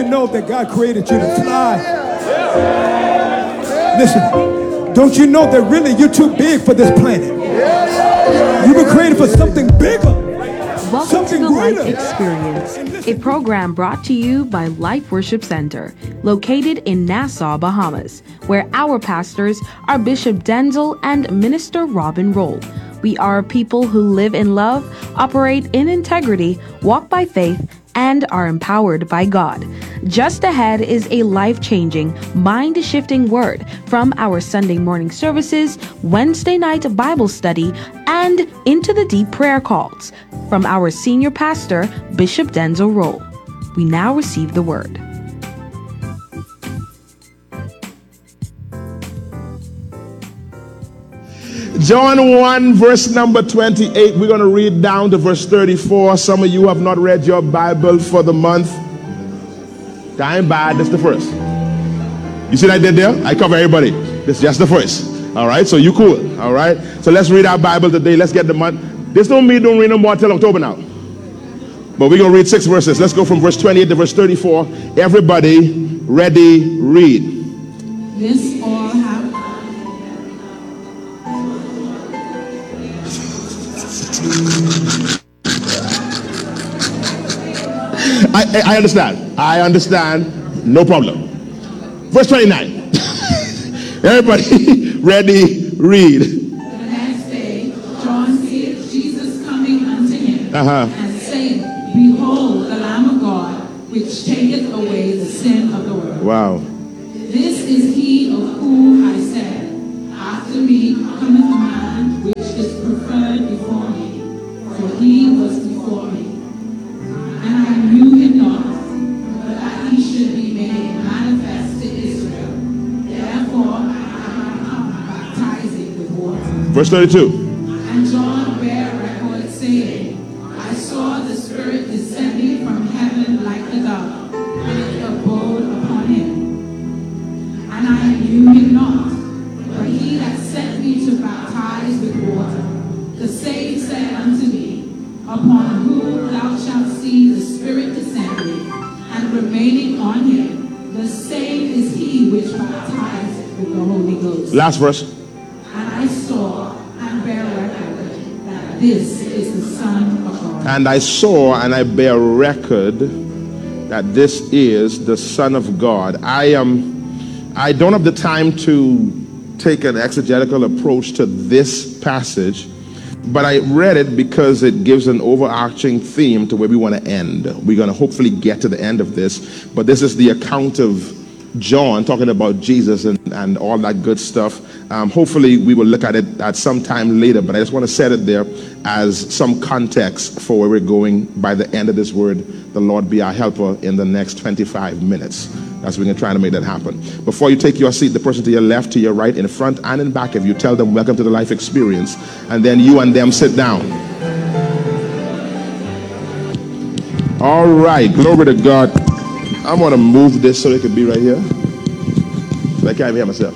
know that God created you to fly? Listen, don't you know that really you're too big for this planet? You were created for something bigger. Welcome to the Life Experience, a program brought to you by Life Worship Center, located in Nassau, Bahamas, where our pastors are Bishop Denzel and Minister Robin Roll. We are people who live in love, operate in integrity, walk by faith, and are empowered by God. Just ahead is a life-changing, mind-shifting word from our Sunday morning services, Wednesday night Bible study, and Into the Deep prayer calls from our senior pastor, Bishop Denzel Roll. We now receive the word. John 1 verse number 28, we're going to read down to verse 34. Some of you have not read your Bible for the month. Time bad, that's the first. You see what I did there? I cover everybody. This is just the first. All right, so you cool. All right, so let's read our Bible today. Let's get the month. This don't mean don't read no more until October now. But we're going to read 6 verses. Let's go from verse 28 to verse 34. Everybody ready, read. This all happened. I understand. I understand. No problem. Verse 29. Everybody ready, read. The next day, John seeth Jesus coming unto him, and saying, Behold, the Lamb of God, which taketh away the sin of the world. Wow. This is he of whom I said, After me cometh a man which is preferred before me, for he was before me. And I knew him not, but that he should be made manifest to Israel. Therefore I am baptizing with water. Verse 32. And John bare record, saying, I saw the Spirit descending from heaven like a dove, and it abode upon him. And I knew him not, but he that sent me to baptize with water, the same said unto me, Upon whom thou shalt see the Spirit descending and remaining on him, the same is he which baptizeth with the Holy Ghost. Last verse. And I saw and bear record that this is the Son of God. And I saw and I bear record that this is the Son of God. I don't have the time to take an exegetical approach to this passage, but I read it because it gives an overarching theme to where we want to end. We're going to hopefully get to the end of this, but this is the account of John talking about Jesus and all that good stuff. Hopefully we will look at it at some time later, but I just want to set it there as some context for where we're going by the end of this word. The Lord be our helper in the next 25 minutes. That's what we're trying to make that happen. Before you take your seat, the person to your left, to your right, in front and in back of you, tell them welcome to the Life Experience, and then you and them sit down. All right, glory to God. I'm going to move this so it can be right here. So I can't even hear myself.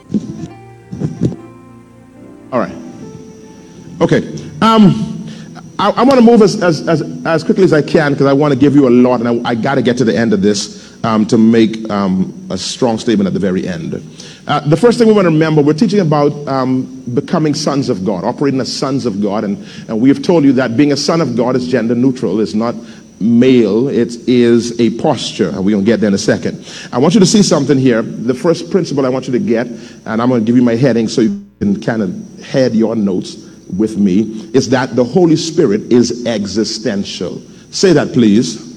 All right. Okay. I want to move as quickly as I can because I want to give you a lot, and I got to get to the end of this to make a strong statement at the very end. The first thing we want to remember, we're teaching about becoming sons of God, operating as sons of God, and we have told you that being a son of God is gender neutral. It's not male, it is a posture. We're going to get there in a second. I want you to see something here. The first principle I want you to get, and I'm going to give you my heading so you can kind of head your notes with me, is that the Holy Spirit is existential. Say that, please.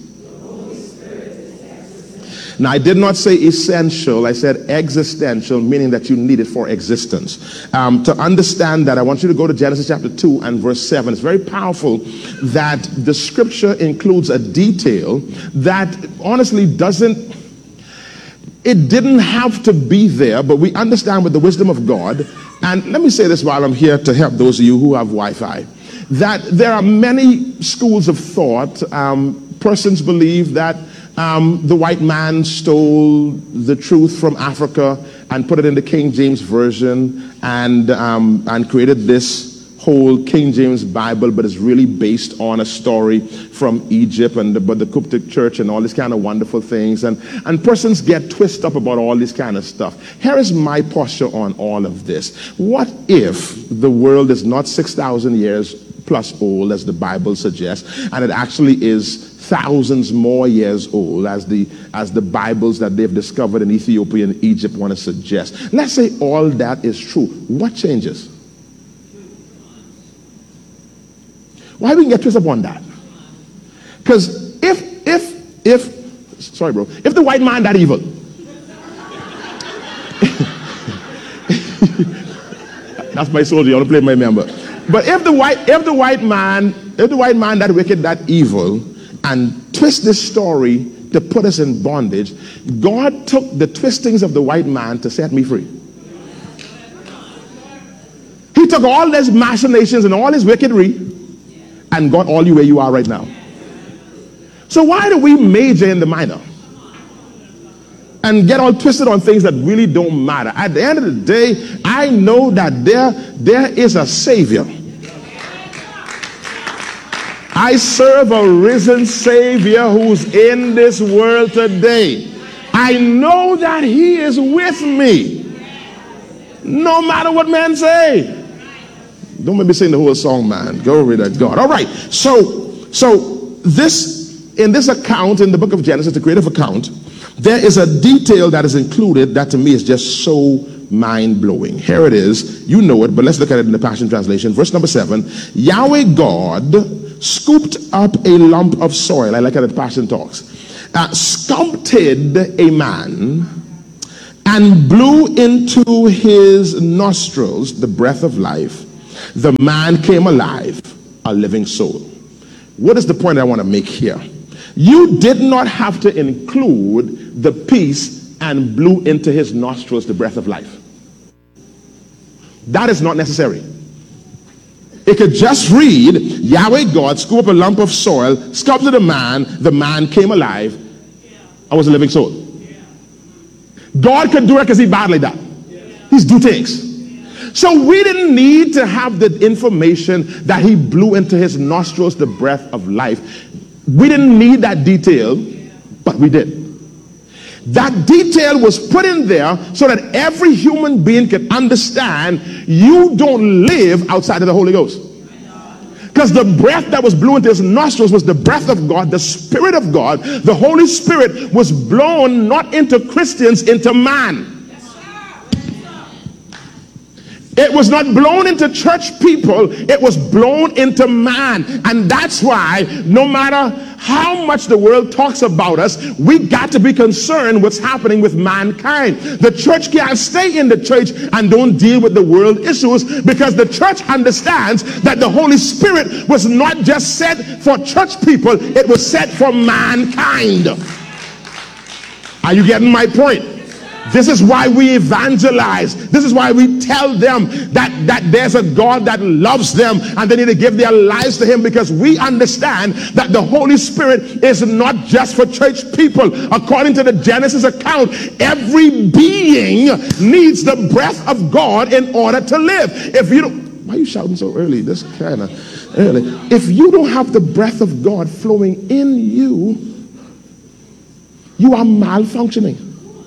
Now, I did not say essential. I said existential, meaning that you need it for existence. To understand that, I want you to go to Genesis chapter 2 and verse 7. It's very powerful that the scripture includes a detail that honestly didn't have to be there, but we understand with the wisdom of God. And let me say this while I'm here to help those of you who have Wi-Fi, that there are many schools of thought. Persons believe that the white man stole the truth from Africa and put it in the King James Version and created this whole King James Bible, but it's really based on a story from Egypt but the Coptic church and all these kind of wonderful things. And persons get twisted up about all this kind of stuff. Here is my posture on all of this. What if the world is not 6,000 years plus old, as the Bible suggests, and it actually is thousands more years old, as the Bibles that they've discovered in Ethiopia and Egypt want to suggest? Let's say all that is true. What changes? Why we can get twisted up on that? Because if the white man that evil, that's my soldier, I want to play my member. But if the white man that wicked, that evil, and twist this story to put us in bondage, God took the twistings of the white man to set me free. He took all his machinations and all his wickedry and got all you where you are right now. So why do we major in the minor and get all twisted on things that really don't matter? At the end of the day, I know that there is a Savior. I serve a risen Savior who's in this world today. I know that He is with me, no matter what men say. Don't make me sing the whole song, man. Glory to God. All right. So this, in this account, in the book of Genesis, the creative account, there is a detail that is included that to me is just so mind-blowing. Here it is. You know it, but let's look at it in the Passion Translation. Verse number 7. Yahweh God scooped up a lump of soil. I like how the Passion talks. Sculpted a man and blew into his nostrils the breath of life. The man came alive, a living soul. What is the point I want to make here? You did not have to include the piece and blew into his nostrils the breath of life. That is not necessary. It could just read, Yahweh God scooped up a lump of soil, sculpted a man, the man came alive, I was a living soul. God could do it because He's bad like that. He's do things. So we didn't need to have the information that He blew into his nostrils the breath of life. We didn't need that detail, but we did. That detail was put in there so that every human being could understand you don't live outside of the Holy Ghost. Because the breath that was blew into his nostrils was the breath of God, the Spirit of God. The Holy Spirit was blown not into Christians, into man. It was not blown into church people, it was blown into man. And that's why no matter how much the world talks about us, we got to be concerned what's happening with mankind. The church can't stay in the church and don't deal with the world issues, because the church understands that the Holy Spirit was not just set for church people, it was set for mankind. Are you getting my point? This is why we evangelize. This is why we tell them that there's a God that loves them and they need to give their lives to Him, because we understand that the Holy Spirit is not just for church people. According to the Genesis account, every being needs the breath of God in order to live. If you don't, why are you shouting so early? This kind of early. If you don't have the breath of God flowing in you, you are malfunctioning.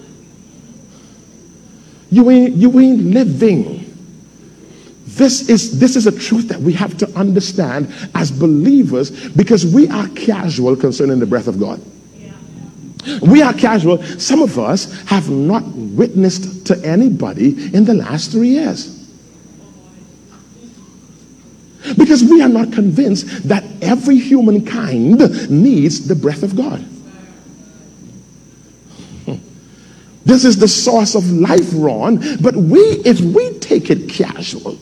You ain't living. This is a truth that we have to understand as believers, because we are casual concerning the breath of God. We are casual. Some of us have not witnessed to anybody in the last 3 years, because we are not convinced that every humankind needs the breath of God. This is the source of life, Ron. But if we take it casual,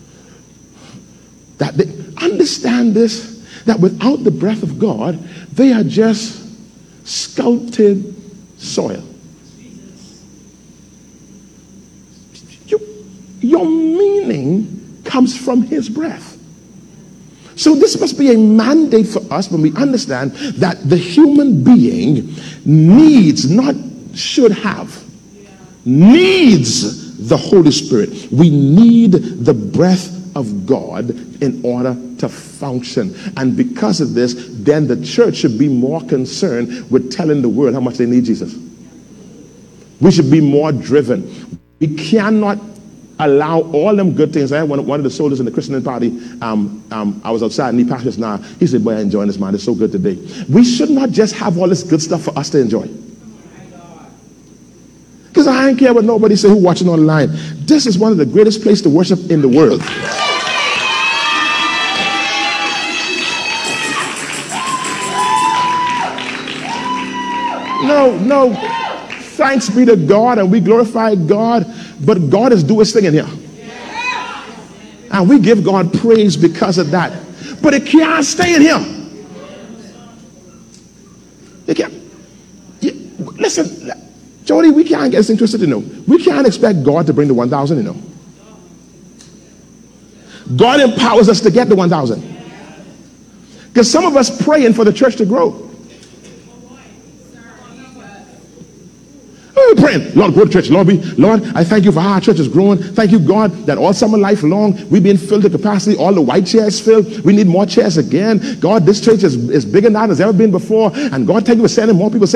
that they understand this, that without the breath of God, they are just sculpted soil. Your meaning comes from His breath. So this must be a mandate for us when we understand that the human being needs, not should have, needs the Holy Spirit. We need the breath of God in order to function. And because of this, then the church should be more concerned with telling the world how much they need Jesus. We should be more driven. We cannot allow all them good things. I had one of the soldiers in the Christian party. I was outside and he passed us now. He said, "Boy, I'm enjoying this, man. It's so good today." We should not just have all this good stuff for us to enjoy. Because I don't care what nobody say who watching online. This is one of the greatest places to worship in the world. No. Thanks be to God, and we glorify God, but God is doing his thing in here. And we give God praise because of that. But it can't stay in here. It can't. Listen, Jody, we can't get us interested, We can't expect God to bring the 1,000, God empowers us to get the 1,000. Because some of us praying for the church to grow. We're praying, Lord, grow the church. Lord, I thank you for how our church is growing. Thank you, God, that all summer life long, we've been filled to capacity. All the white chairs filled. We need more chairs again. God, this church is bigger now than it's ever been before. And God, thank you for sending more people.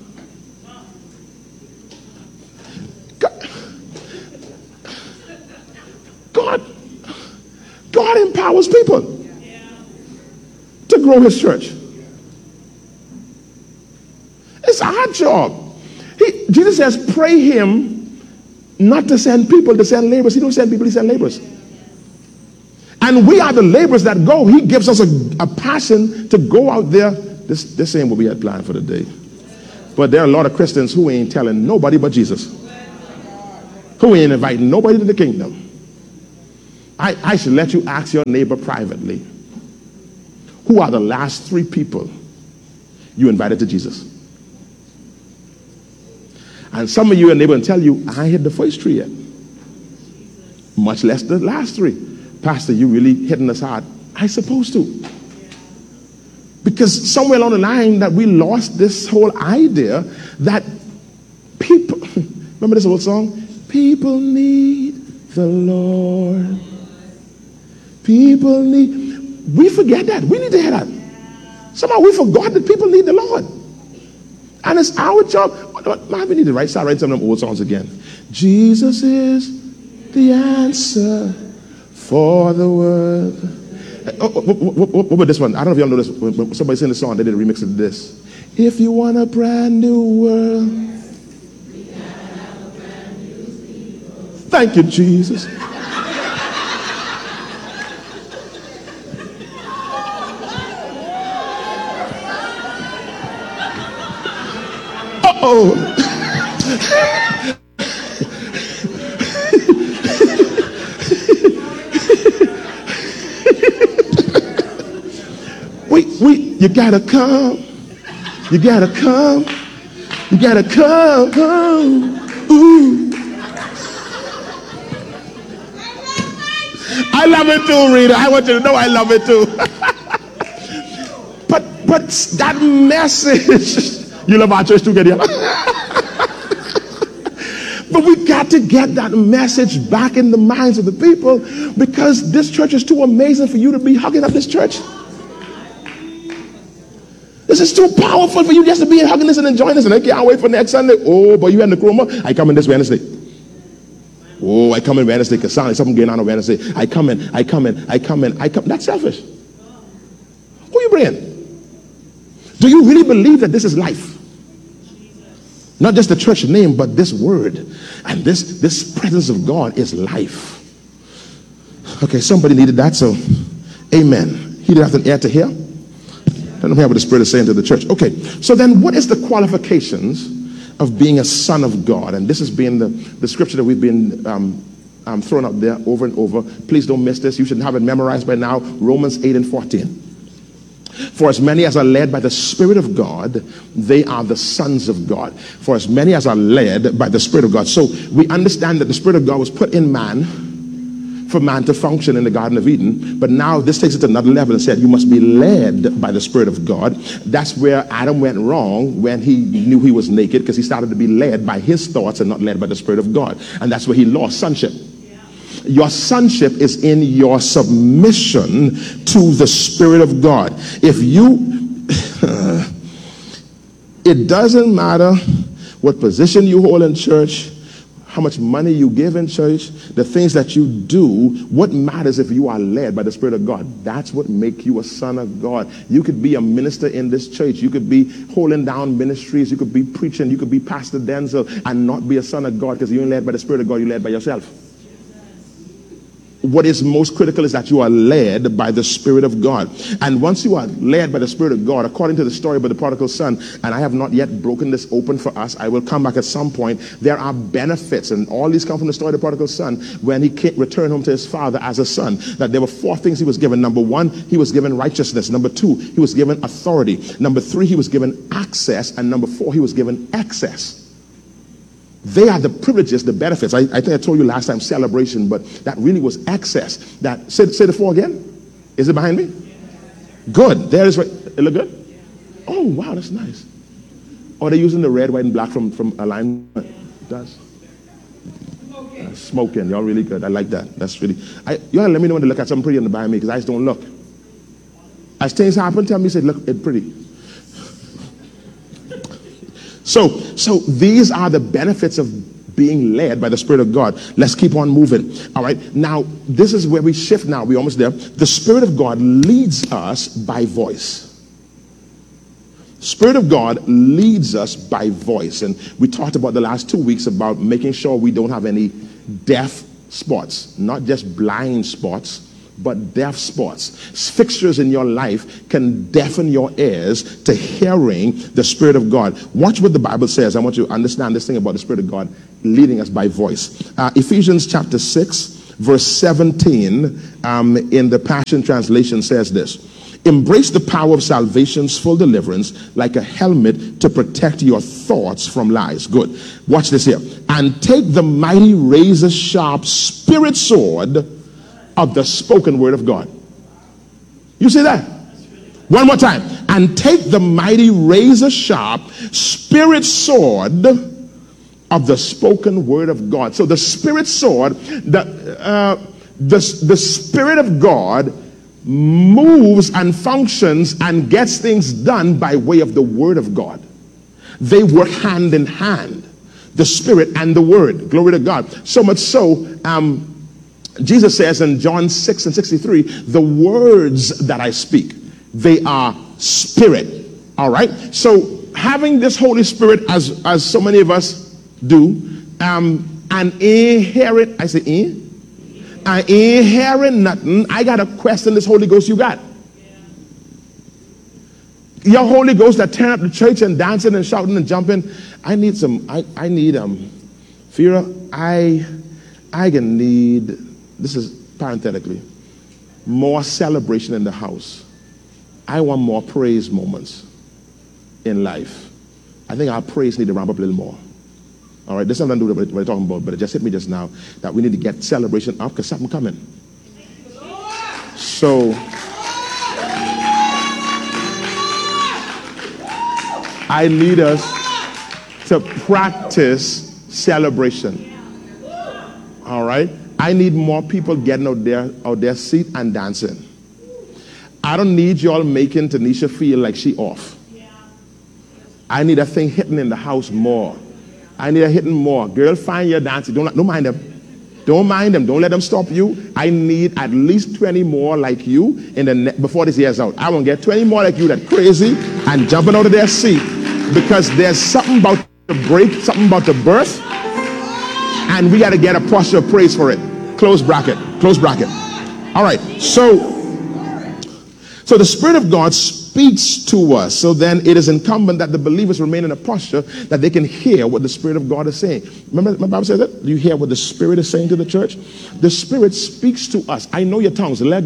God empowers people to grow his church. It's our job. Jesus says, pray him not to send people, to send laborers. He don't send people, he sends laborers. And we are the laborers that go. He gives us a passion to go out there. This ain't what we had planned for today. But there are a lot of Christians who ain't telling nobody but Jesus. Who ain't inviting nobody to the kingdom. I should let you ask your neighbor privately. Who are the last 3 people you invited to Jesus? And some of you, your neighbor, will tell you, I ain't hit the first 3 yet. Much less the last 3. Pastor, you really hitting us hard. I supposed to. Because somewhere along the line that we lost this whole idea that people, remember this old song? People need the Lord. People need, we forget that. We need to hear that. Somehow we forgot that people need the Lord. And it's our job. We need to start writing some of them old songs again. Jesus is the answer for the world. What about this one? I don't know if y'all know this. When somebody sing the song, they did a remix of this. If you want a brand new world. Thank you, Jesus. Oh, you gotta come. You gotta come. You gotta come. Ooh. I love it too, Rita. I want you to know I love it too. but that message. You love our church too, Gideon. But we got to get that message back in the minds of the people, because this church is too amazing for you to be hugging up this church. This is too powerful for you just to be hugging this and enjoying this. And I can't wait for next Sunday. Oh, but you had the chroma. I come in this Wednesday. Oh, I come in Wednesday because something going on Wednesday. I come in. That's selfish. Who you bringing? Do you really believe that this is life? Not just the church name, but this word. And this presence of God is life. Okay, somebody needed that, so amen. He didn't have an ear to hear. I don't know what the Spirit is saying to the church. Okay, so then what is the qualifications of being a son of God? And this has been the scripture that we've been throwing up there over and over. Please don't miss this. You should have it memorized by now. Romans 8:14. For as many as are led by the Spirit of God, they are the sons of God. For as many as are led by the Spirit of God. So we understand that the Spirit of God was put in man for man to function in the Garden of Eden. But now this takes it to another level and said you must be led by the Spirit of God. That's where Adam went wrong when he knew he was naked, because he started to be led by his thoughts and not led by the Spirit of God. And that's where he lost sonship. Your sonship is in your submission to the Spirit of God. If you, it doesn't matter what position you hold in church, how much money you give in church, the things that you do. What matters if you are led by the Spirit of God? That's what makes you a son of God. You could be a minister in this church. You could be holding down ministries. You could be preaching. You could be Pastor Denzel and not be a son of God because you ain't led by the Spirit of God. You're led by yourself. What is most critical is that you are led by the Spirit of God. And once you are led by the Spirit of God, according to the story about the prodigal son, and I have not yet broken this open for us, I will come back at some point, there are benefits, and all these come from the story of the prodigal son, when he returned home to his father as a son, that there were 4 things he was given. Number 1, he was given righteousness. Number 2, he was given authority. Number 3, he was given access. And number 4, he was given excess. They are the privileges, the benefits. I think I told you last time, celebration, but that really was excess. That say the 4 again. Is it behind me? Good. There is right. It look good? Oh wow, that's nice. Oh, they're using the red, white, and black from alignment. It does. Smoking. Y'all really good. I like that. That's really. Y'all let me know when to look at something pretty in the behind me because I just don't look. As things happen, tell me, say, look, it's pretty. So these are the benefits of being led by the Spirit of God. Let's keep on moving. All right. Now, this is where we shift now. We're almost there. The Spirit of God leads us by voice. Spirit of God leads us by voice. And we talked about the last 2 weeks about making sure we don't have any deaf spots, not just blind spots, but deaf spots. Fixtures in your life can deafen your ears to hearing the Spirit of God. Watch what the Bible says. I want you to understand this thing about the Spirit of God leading us by voice. Ephesians chapter 6, verse 17 in the Passion Translation says this. Embrace the power of salvation's full deliverance like a helmet to protect your thoughts from lies. Good. Watch this here. And take the mighty razor-sharp spirit sword of the spoken word of God. You see that? One more time. And take the mighty razor-sharp spirit sword of the spoken word of God. So the spirit sword, the Spirit of God moves and functions and gets things done by way of the word of God. They work hand in hand, the Spirit and the word. Glory to God. So much so, Jesus says in John 6 and 63, the words that I speak, they are spirit. All right. So having this Holy Spirit, as so many of us do, and inherit, I say I ain't hearing nothing. I got to question this Holy Ghost you got. Your Holy Ghost that turn up the church and dancing and shouting and jumping. I need Fira, I can need, this is parenthetically, more celebration in the house. I want more praise moments in life. I think our praise need to ramp up a little more. All right, this has nothing to do with what we're talking about, but it just hit me just now that we need to get celebration up because something coming. So I need us to practice celebration. All right, I need more people getting out their seat and dancing. I don't need y'all making Tanisha feel like she off. I need that thing hitting in the house more. I need a hitting more. Girl, find your dancing. Don't mind them. Don't mind them. Don't let them stop you. I need at least 20 more like you before this year's out. I want to get 20 more like you that crazy and jumping out of their seat because there's something about the break, something about the birth, and we got to get a posture of praise for it. Close bracket. Close bracket. All right. So the Spirit of God speaks to us. So then it is incumbent that the believers remain in a posture that they can hear what the Spirit of God is saying. Remember my Bible says that? Do you hear what the Spirit is saying to the church? The Spirit speaks to us. I know your tongues. I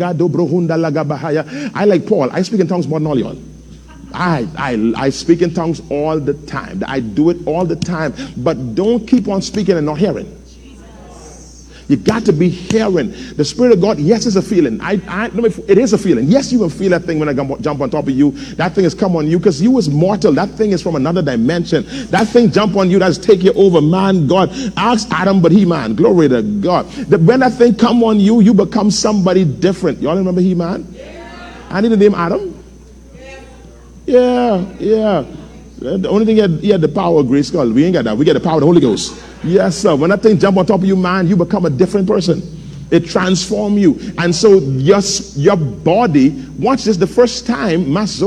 like Paul. I speak in tongues more than all y'all. I speak in tongues all the time. I do it all the time. But don't keep on speaking and not hearing. You got to be hearing. The Spirit of God, yes, it's a feeling. It is a feeling. Yes, you will feel that thing when I jump on top of you. That thing has come on you because you was mortal. That thing is from another dimension. That thing jump on you, that's take you over. Man, God. Ask Adam, but He-Man. Glory to God. When that thing come on you, you become somebody different. Y'all remember He-Man? Yeah. I need to name Adam. Yeah. The only thing he had the power of Grace Skull. We ain't got that. We get the power of the Holy Ghost. Yes, sir. When that thing jump on top of you, man, you become a different person. It transforms you. And so your body, watch this, the first time,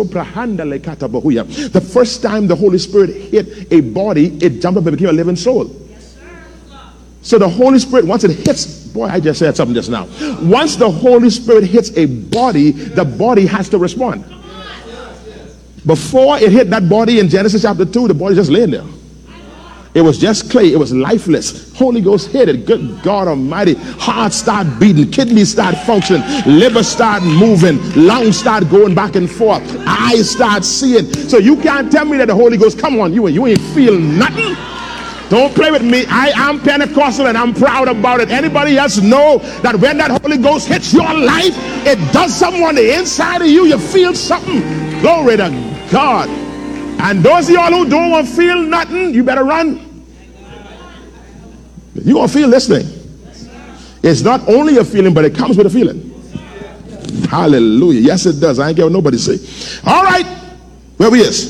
the first time the Holy Spirit hit a body, it jumped up and became a living soul. So the Holy Spirit, once it hits, boy, I just said something just now. Once the Holy Spirit hits a body, the body has to respond. Before it hit that body in Genesis chapter 2, the body just laying there. It was just clay. It was lifeless. Holy Ghost hit it. Good God Almighty. Heart start beating. Kidneys start functioning. Liver start moving. Lungs start going back and forth. Eyes start seeing. So you can't tell me that the Holy Ghost, come on, you ain't feel nothing. Don't play with me. I am Pentecostal and I'm proud about it. Anybody else know that when that Holy Ghost hits your life, it does something on the inside of you? You feel something. Glory to God. And those of y'all who don't want to feel nothing, you better run. You're going to feel this thing. It's not only a feeling, but it comes with a feeling. Hallelujah. Yes, it does. I ain't care what nobody say. All right. Where we is?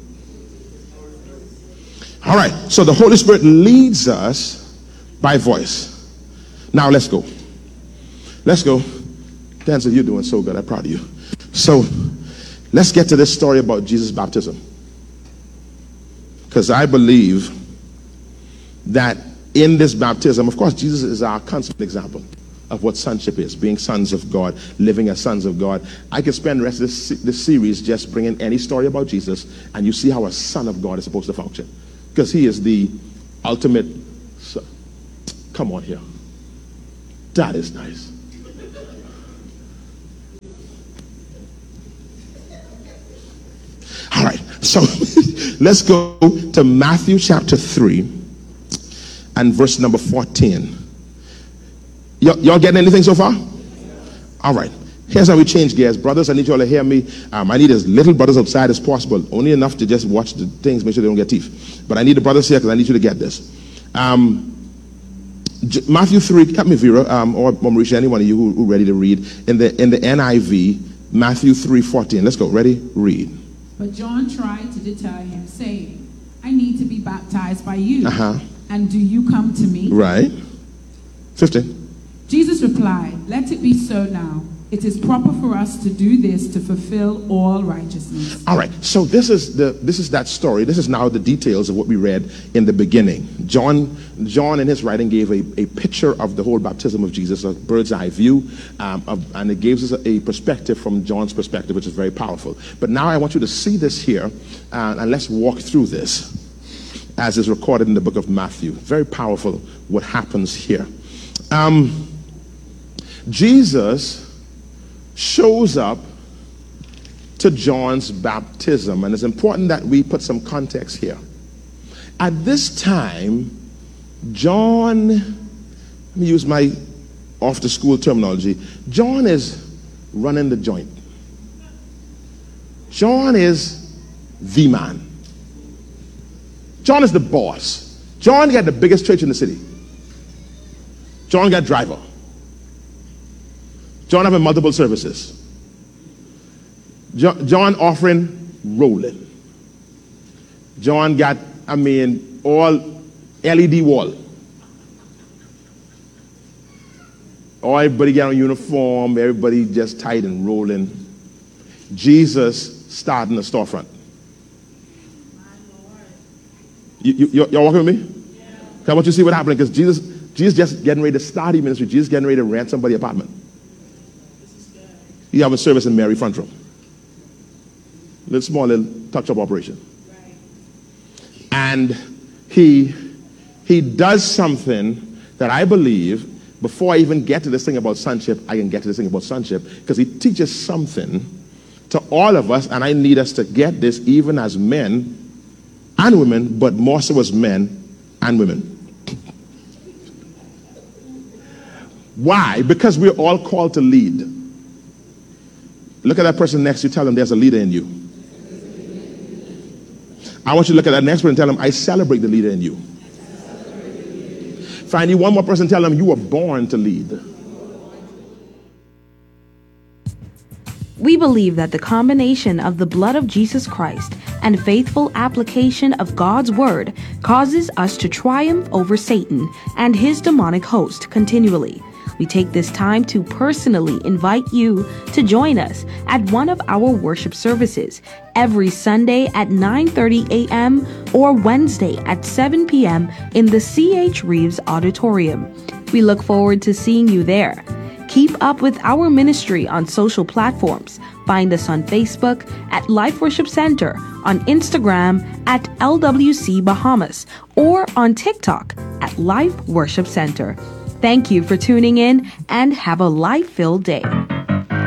All right. So the Holy Spirit leads us by voice. Now let's go. Let's go. Denzel, you're doing so good. I'm proud of you. So let's get to this story about Jesus' baptism. Because I believe that in this baptism, of course, Jesus is our constant example of what sonship is, being sons of God, living as sons of God. I could spend the rest of this series just bringing any story about Jesus, and you see how a son of God is supposed to function. Because he is the ultimate son. Come on here. That is nice. All right, so let's go to Matthew chapter 3 and verse number 14. Y'all getting anything so far? All right, here's how we change gears. Brothers, I need y'all to hear me. I need as little brothers outside as possible, only enough to just watch the things, make sure they don't get teeth. But I need the brothers here because I need you to get this. Matthew 3, help me, Vera, or Marisha, any one of you who ready to read. In the NIV, Matthew 3:14. Let's go, ready? Read. But John tried to deter him, saying, I need to be baptized by you, and do you come to me? Right. 15. Jesus replied, let it be so now. It is proper for us to do this to fulfill all righteousness. All right. So this is that story. This is now the details of what we read in the beginning. John in his writing gave a picture of the whole baptism of Jesus, a bird's eye view, and it gives us a perspective from John's perspective, which is very powerful. But now I want you to see this here, and let's walk through this as is recorded in the book of Matthew. Very powerful what happens here. Jesus shows up to John's baptism, and it's important that we put some context here. At this time, John, let me use my off-the-school terminology, John is running the joint. John is the man. John is the boss. John got the biggest church in the city. John got driver. John having multiple services. John offering rolling. John got, all LED wall. Everybody got on uniform. Everybody just tight and rolling. Jesus starting the storefront. Y'all walking with me? Yeah. I want you to see what happened, because Jesus just getting ready to start his ministry. Jesus getting ready to rent somebody's apartment. He having service in Mary front room. Little touch-up operation. Right. And he does something that I believe, before I even get to this thing about sonship, I can get to this thing about sonship, because he teaches something to all of us, and I need us to get this even as men and women, but more so as men and women. Why? Because we're all called to lead. Look at that person next to you, tell them there's a leader in you. I want you to look at that next person and tell them, I celebrate the leader in you. Find you one more person, tell them you were born to lead. We believe that the combination of the blood of Jesus Christ and faithful application of God's Word causes us to triumph over Satan and his demonic host continually. We take this time to personally invite you to join us at one of our worship services every Sunday at 9:30 a.m. or Wednesday at 7 p.m. in the C.H. Reeves Auditorium. We look forward to seeing you there. Keep up with our ministry on social platforms. Find us on Facebook at Life Worship Center, on Instagram at LWC Bahamas, or on TikTok at Life Worship Center. Thank you for tuning in and have a life-filled day.